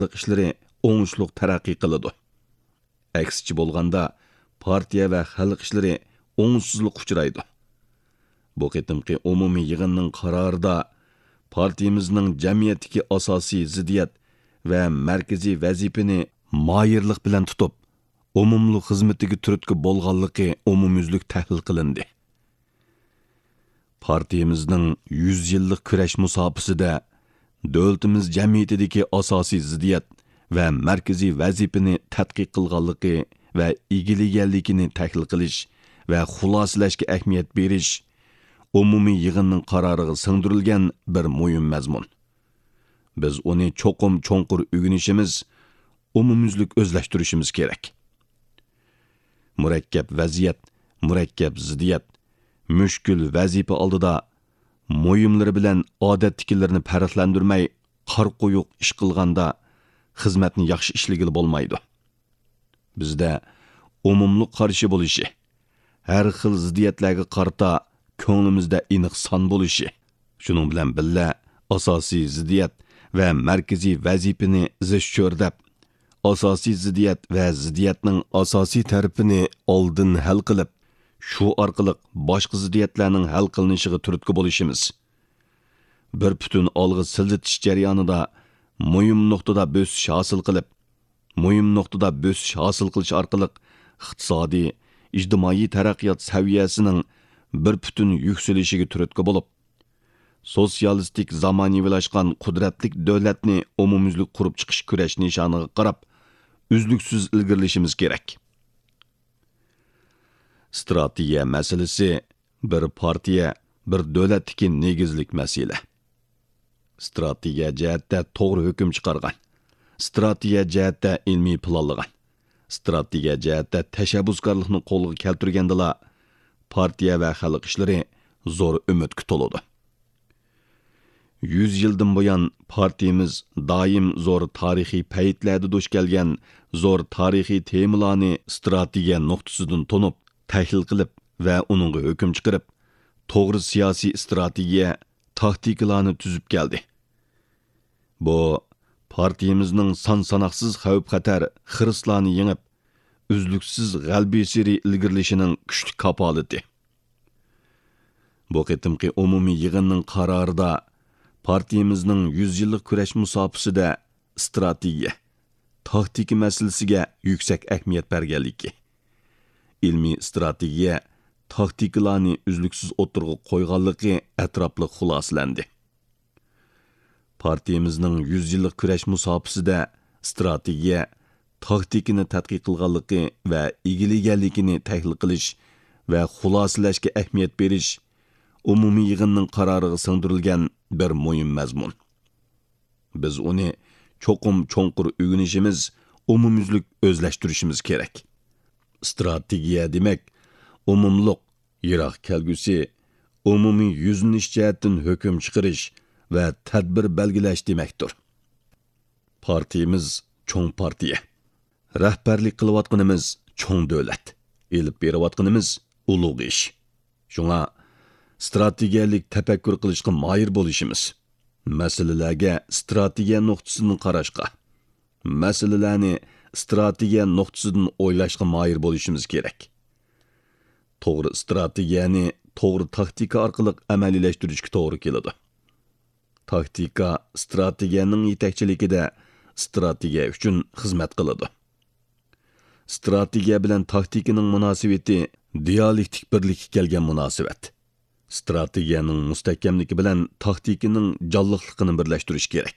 ishlari o'ngishliq taraqqiy qiladi. Aksicha bo'lganda partiya va xalq ishlari o'ngsizlik uchraydi. Bu qitimqi umumiy yig'inning qarorida partiyamizning jamiyatdagi asosiy ziddiyat va markaziy vazifani moyirlik bilan tutib, umumli xizmatiga turtki bo'lganligi umumyuzlik tahlil qilindi. Partiyamizning 100 yillik kurash musofasida davlatimiz jamiyatidagi asosiy ziddiyat va markaziy vazifani tadqiq qilganligi va egillaganligini tahlil qilish va xulosalashga ahamiyat berish umumiy yig'inning qaroriga singdirilgan bir muhim mazmun. Biz uni cho'qim cho'nqur o'rganishimiz, umumyuzlik o'zlashtirishimiz kerak. Murakkab vaziyat, murakkab ziddiyat, mushkul vazifa oldida muhimlari bilan odatdagilarni farqlantirmay qarqo'yuq ish qilganda xizmatni yaxshi ishlagili bo'lmaydi. Bizda umumli qarshi bo'lishi, har xil ziddiyatlarga qarta ko'nglimizda aniq son bo'lishi, shuning bilan birga asosiy ziddiyat va markaziy vazifani zish cho'rdab, asosiy ziddiyat va ziddiyatning asosiy tarafini oldin hal qilib, shu orqali boshqa ziddiyatlarning hal qilinishiga turtki bo'lishimiz. Bir butun olg'a siljitish jarayonida muhim nuqtada bo'sish hosil qilib, muhim nuqtada bo'sish hosil qilish orqali iqtisodiy, ijtimoiy taraqqiyot saviyasining bir butun yukselishiga turtki bo'lib, sotsialistik zamonaviylashgan qudratlik davlatni umumyuzlik qurib chiqish kurash nishoniga qarab, uzluksiz ilgirlashimiz kerak. Strategiya masalasi bir partiya, bir davlatdagi negizlik masala. Strategiya jihatda to'g'ri hukm chiqargan, strategiya jihatda ilmiy planlagan, strategiya jihatda tashabbuskorlikni qo'lga keltirgandala partiya va xalq ishlari zo'r umidga to'ladi. 100 yildan buyon partiyamiz doim zo'r tarixiy paytlarda duch kelgan zo'r tarixiy temalarni strategiya nuqtasidan tonib, tahlil qilib va uningga hukm chiqarib, to'g'ri siyosiy strategiya, taktikalarni tuzib keldi. Bu partiyamizning son-sanoqsiz xavf-xatar, xirislarni yengib, uzluksiz g'albiy siri ilgirlishining kuchli kapolati. Bu qitimqi umumiy yig'inning qarorida partiyamizning 100 yillik kurash musofasida strategiya, taktika masalasiga yuksak ahamiyat berganligi, ilmiy strategiya, taktikalarni uzluksiz o'tirg'a qo'yganligi atrofli xulosalandi. Partiyamizning 100 yillik kurash musofasida strategiya, taktikani tadqiq qilganligi va egillaganligini tahlil qilish va xulosalashga ahamiyat berish umumiy yig'inning qaroriga singdirilgan bir muhim mazmun. Biz uni cho'qim cho'nqur o'rganishimiz, umumyuzlik o'zlashtirishimiz kerak. Strategiya demak, umumliq, yiroq kelgusi, umumiy yuzlanish jihatdan hukm chiqarish va tadbir belgilash demakdir. Partiyamiz cho'ng partiya. Rahbarlik qilayotganimiz cho'ng davlat. Elib berayotganimiz ulug' ish. Shunga strategiyalik tafakkur qilishga moyir bo'lishimiz, masalalarga strategiya nuqtasidan qarashga, masalalarni strategiya nuqtasidan o'ylashga moyir bo'lishimiz kerak. To'g'ri strategiyani to'g'ri taktika orqali amaliylashtirish to'g'ri keladi. Taktika strategiyaning yetakchiligida strategiya uchun xizmat qiladi. Strategiya bilan taktikaning munosabati dialektik birlikka kelgan munosabat. Strategiyaning mustahkamligi bilan taktikaning jonliqligini birlashtirish kerak.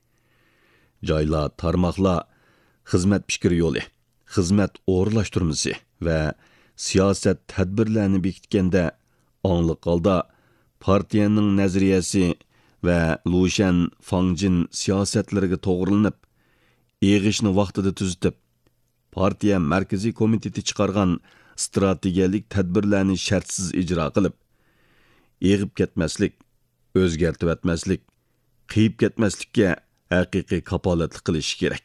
Joylar, tarmoqlar, xizmat fikri yo'li, xizmat o'rlashtirmasi va siyosat tadbirlarini bekitganda onliq holda partiyaning nazariyasi va Lushan Fangjin siyosatlariga to'g'rilanib, eg'ishni vaqtida tuzitib, partiya markaziy komiteti chiqargan strategiyalik tadbirlarni shartsiz ijro qilib, eg'ib ketmaslik, o'zgartib etmaslik, qiyib ketmaslikka haqiqiy kapolatlik qilish kerak.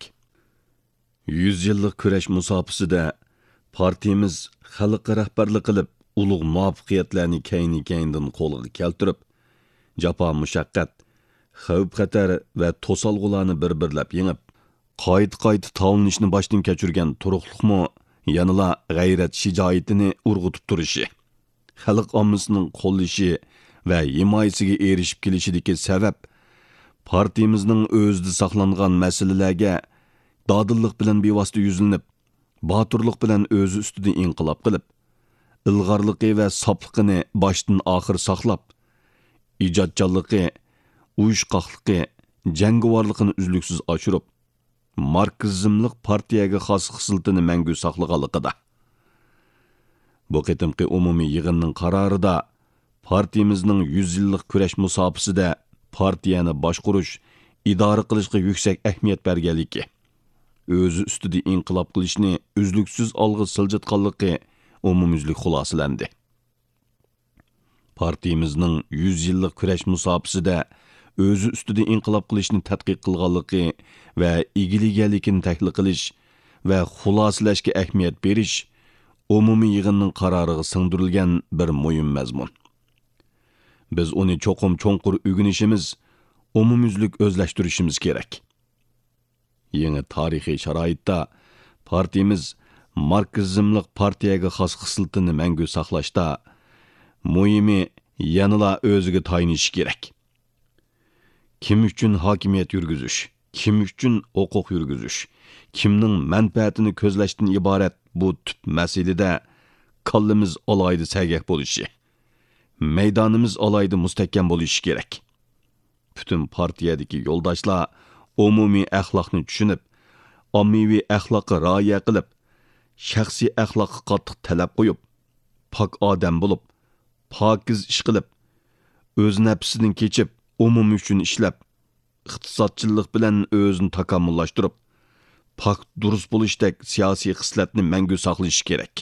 100 yillik kurash musofasida partiyamiz xalqqa rahbarlik qilib, ulug' muvaffaqiyatlarni kayni-kayindan qo'lga keltirib, jafo mushaqqat, xavf-xatar va to'solg'ularni bir-birlab yengib, qayta tavlanishni boshdan kechirgan turuqliqmi yanıla g'ayrat shijoatini urg'utib turishi, xalq ommasining qo'llashi va himoyasiga erishib kelishidagi sabab partiyamizning o'zida saqlangan masalalarga dodillik bilan bevosita yuzlanib, boturlik bilan o'zi ustida inqilob qilib, ilg'orligi va sopligini boshdan oxir saqlab, ijodchanligi, uyushqoqligi, jangovarligini uzluksiz oshirib, marksizmlik partiyaga xos xislitini mangu saqlaganligida. Bu qitimqi umumiy yig'inning qarorida partiyamizning 100 yillik kurash musofasida partiyani boshqarish, idora qilishga yuksak ahamiyat berganligi, o'zi ustida inqilob qilishni uzluksiz olg'a siljitganligi umumyuzlik xulosalandi. Partiyamizning 100 yillik kurash musofasida o'zi ustida inqilob qilishni tadqiq qilganligi va egiligalik tahlil qilish va xulosalashga ahamiyat berish umumiy yig'inning qaroriga singdirilgan bir muhim mazmun. Biz uni cho'qim cho'nqur o'rganishimiz, umumyuzlik o'zlashtirishimiz kerak. Yangi tarixiy sharoitda partiyamiz marksizmlik partiyaga xos xislitini mangu saqlashda muhimi yanıla o'ziga tayinishi kerak. Kim uchun hokimiyat yurgizish, kim uchun huquq yurgizish, kimning manfaatini ko'zlashdan iborat bu tüp masalada kallimiz olaydi sagak bo'lishi, maydonimiz olaydi mustahkam bo'lishi kerak. Bütün partiyadagi yo'ldoshlar umumiy axloqni tushunib, ommaviy axloqqa rioya qilib, shaxsiy axloqqa qattiq talab qo'yib, pok odam bo'lib, pokiz ish qilib, o'z nafsidan kechib, umum uchun ishlab, iqtisodchilik bilan o'zini takomillashtirib, pok durust bo'lishdek siyosiy xislatni mangu saqlash kerak.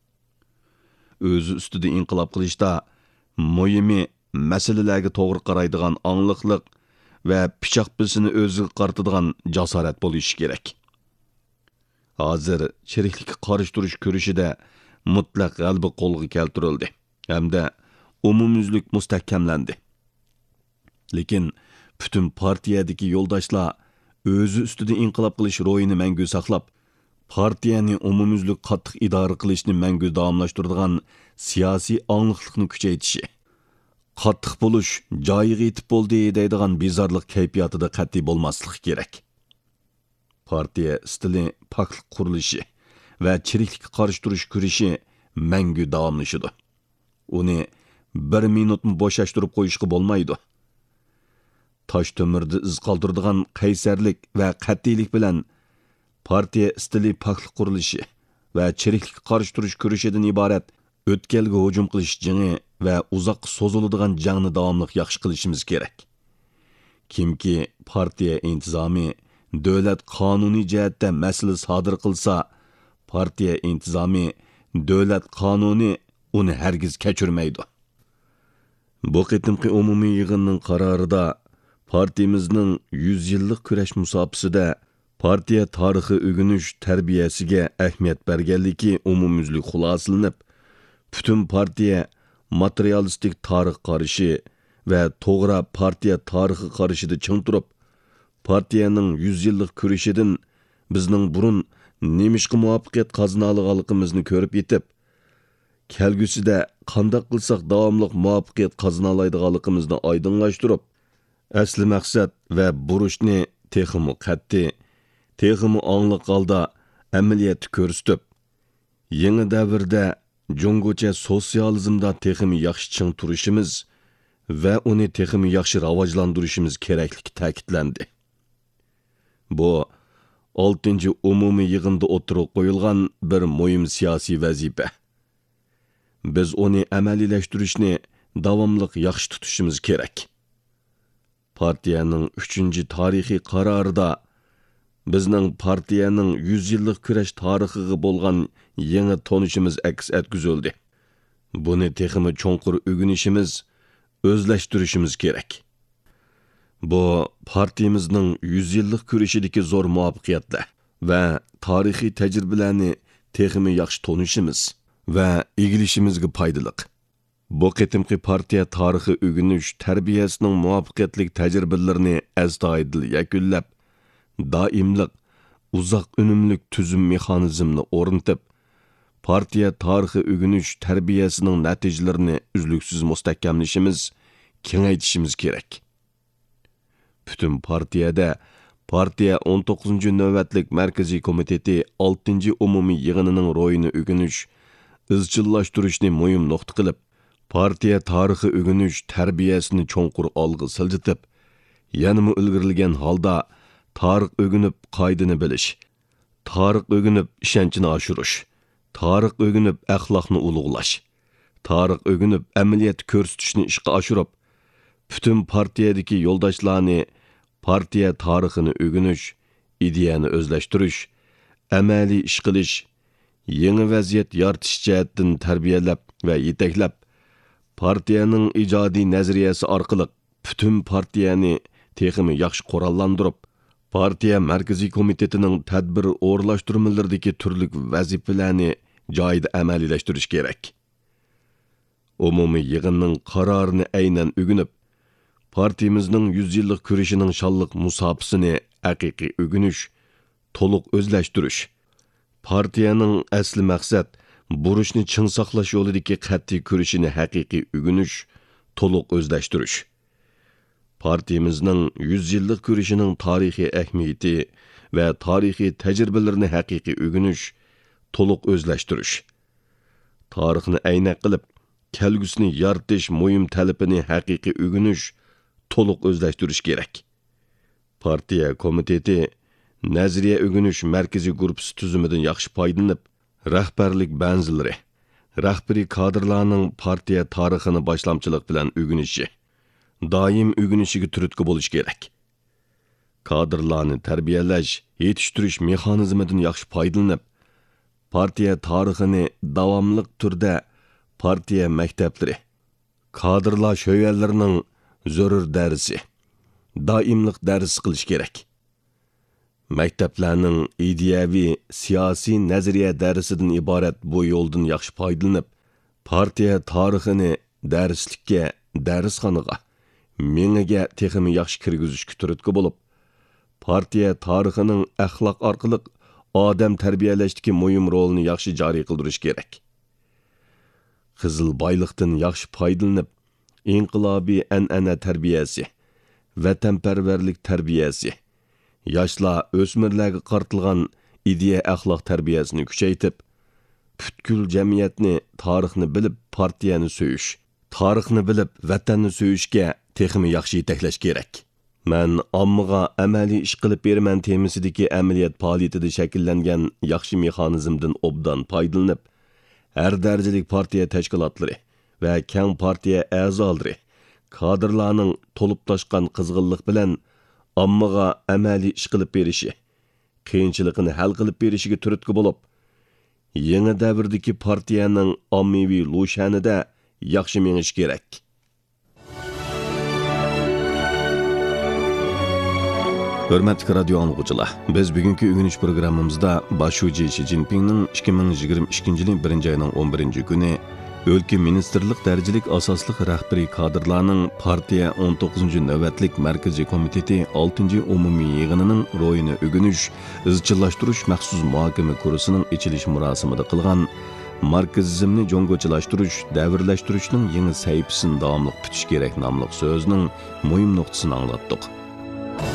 O'zi ustida inqilob qilishda muhimi masalalarga to'g'ri qaraydigan angliqlik va pichoq bisini o'ziga qartadigan jasorat bo'lishi kerak. Hozir chiriklikka qarshi turish ko'rishida mutlaq g'alaba qo'lga keltirildi hamda umumyuzlik mustahkamlandi. Lekin bütün partiyadagi yo'ldoshlar o'zi ustida inqilob qilish ro'yini mangu saqlab, partiyani umumyuzlik qattiq idora qilishni mangu davomlashtiradigan siyosiy angliqlikni kuchaytirishi, qattiq bo'lish joyiga yetib bo'ldi deydigan bizarlik kayfiyatida qat'iy bo'lmasligi kerak. Partiya stili poklik qurilishi va chiriklikka qarshi turish kurashi mangu davomlashadi. Uni 1 minutni bo'shashtirib qo'yishga bo'lmaydi. Tosh to'mirda iz qoldiradigan qaysarlik va qat'iylik bilan partiya stili poklik qurilishi va chiriklikka qarshi turish kurashidan iborat o'tkalga hujum qilish jangi va uzoq so'ziladigan jangni davomli yaxshi qilishimiz kerak. Kimki partiya intizomi, davlat qonuniy jihatda masala sodir qilsa, partiya intizomi, davlat qonuni uni hargiz kechirmaydi. Bu qitimqi umumiy yig'inning qarorida partiyamizning 100 yillik kurash musofasida partiya tarixi o'rganish tarbiyasiga ahamiyat berganligi umumyuzlik xulosalanib, bütün partiya materialistik tarix qarashi va to'g'ri partiya tarixi qarashida ching turib, partiyaning 100 yillik kurashidan bizning burun nemishqa muvaffaqiyat qozonolganligimizni ko'rib yetib, kelgusida qanday qilsak davomli muvaffaqiyat qozona oladiganligimizni oydinlashtirib, asli maqsad va burishni texmi qat'iy, texmi angliq holda amaliyotda ko'rsatib, yangi davrda Jungocha sotsializmda texmi yaxshi ching turishimiz va uni texmi yaxshi rivojlantirishimiz kerakligi ta'kidlandi. Bu 6-chi umumiy yig'inda o'tirib qo'yilgan bir muhim siyosiy vazifa. Biz uni amaliylashtirishni davomli yaxshi tutishimiz kerak. Partiyaning 3-chi tarixiy qarorida bizning partiyaning 100 yillik kurash tarixiga bo'lgan yangi tonishimiz aks etgizildi. Buni texmi cho'nqur o'rganishimiz, o'zlashtirishimiz kerak. Bu partiyamizning 100 yillik kurashidagi zo'r muvaffaqiyatlar va tarixiy tajribalarni texmi yaxshi tonishimiz va egilishimizga foydaliq. Bu qitimqi partiya tarixi o'rganish tarbiyasining muvaffaqiyatli tajribalarini astoydil yakunlab, doimliq uzoq unumlik tuzum mexanizmini o'rnatib, partiya tarixi o'rganish tarbiyasining natijalarini uzluksiz mustahkamlashimiz, kengaytirishimiz kerak. Butun partiyada partiya 19-navbatlik markaziy komiteti 6-umumiy yig'inining ro'yini o'rganish, izchillashtirishni muhim nuqta qilib, partiya tarixi o'rganish tarbiyasini cho'nqur olg'a siljitib, yanama ilgirlagan holda tarix o'rganib qoidani bilish, tarix o'rganib ishonchni oshirish, tarix o'rganib axloqni ulug'lash, tarix o'rganib amaliyat ko'rsatishni ishga oshirib, butun partiyadagi yo'ldoshlarni partiya tarixini o'rganish, ideyani o'zlashtirish, amaliy ish qilish, yangi vaziyat yaratish jihatdan tarbiyalab va yetaklab, partiyaning ijodiy nazariyasi orqali butun partiyani texmi yaxshi qurollantirib, partiya markaziy komitetining tadbir o'rlashtirmalaridagi turli vazifalarni joyida amaliylashtirish kerak. Umumiy yig'inning qarorini aynan o'rganib, partiyamizning 100 yillik kurishining shonliq musofasini haqiqiy o'rganish, to'liq o'zlashtirish. Partiyaning asli maqsad burishni chin saqlash yo'lidagi qat'iy kurishini haqiqiy o'rganish, to'liq o'zlashtirish. Partiyamizning 100 yillik kurishining tarixiy ahamiyati va tarixiy tajribalarini haqiqiy o'rganish, to'liq o'zlashtirish. Tarixni aynak qilib, kelgusini yaratish muhim talabini haqiqiy o'rganish, to'liq o'zlashtirish kerak. Partiya komiteti nazariya o'rganish markaziy guruhi tuzumidan yaxshi foydalanib, rahbarlik banzilari, rahbariy kadrlarning partiya tarixini boshlamchilik bilan o'rganishi, doim o'rganishiga turtki bo'lish kerak. Kadrlarni tarbiyalash, yetishtirish mexanizmidan yaxshi foydalanib, partiya tarixini davomli turda partiya maktablari, kadrlar sho'yalarining zarur darsi, doimlik dars qilish kerak. Maktablarning ideyaviy, siyosiy nazariya darsidan iborat bu yo'ldan yaxshi foydalanib, partiya tarixini darslikka, darsxonaga, menga texmi yaxshi kirgizishga turtki bo'lib, partiya tarixining axloq orqali odam tarbiyalashdagi muhim rolini yaxshi joriy qildirish kerak. Qizil boyliqdan yaxshi foydalanib, inqilobiy an'ana tarbiyasi, vatanparvarlik tarbiyasi, yoshlar o'smirlarga qartilgan ideya axloq tarbiyasini kuchaytib, butkul jamiyatni tarixni bilib partiyani so'yish, tarixni bilib vatanni so'yishga texmi yaxshi yetaklash kerak. Men ommaga amaliy ish qilib beraman temisidagi amaliyat faoliyatida shakllangan yaxshi mexanizmdan obdan foydalanib, har darajalik partiya tashkilotlari va keng partiya a'zolari kadrlarning to'lib toshgan qizg'inlik bilan ommaga amaliy ish qilib berishi, qiyinchilikni hal qilib berishiga turtki bo'lib, yangi davrdagi partiyaning ommaviy lo'shanida yaxshi mengish kerak. Hörmətli radio anlıqçılar, biz bugünkü öğünüş programımızda Başuji Xi Jinping'nin 2022 yılın 1. ayının 11. günü өлkə ministerlik dərəcəlik asaslıq rəhbəri kadrlarının partiya 19. növbətlik mərkəzi komiteti 6. umumi yığınının royunu ögünüş, izchillashtirish məxsus muhakimə kursuning içilish murosimida qilgan marksizmni jongochilashtirish, davrlashtirishning yangi sahifasini davomli tutish kerak nomli so'zning muhim nuqtasini anglatdik.